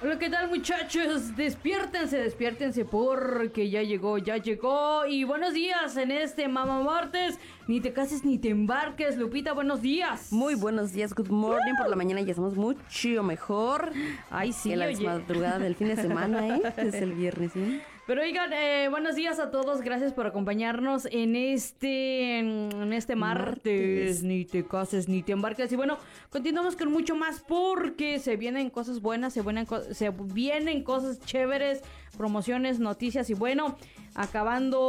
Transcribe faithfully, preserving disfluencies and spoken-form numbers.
Hola, ¿qué tal, muchachos? Despiértense, despiértense porque ya llegó, ya llegó. Y buenos días en este Mamá Martes. Ni te cases ni te embarques, Lupita, buenos días. Muy buenos días, good morning. Por la mañana ya estamos mucho mejor. Ay, sí, que la oye. madrugada del fin de semana, ¿eh? Es el viernes, ¿sí? Pero oigan, eh, buenos días a todos, gracias por acompañarnos en este en este martes. martes. Ni te cases ni te embarques. Y bueno, continuamos con mucho más porque se vienen cosas buenas, se vienen, se vienen cosas chéveres, promociones, noticias y bueno, acabando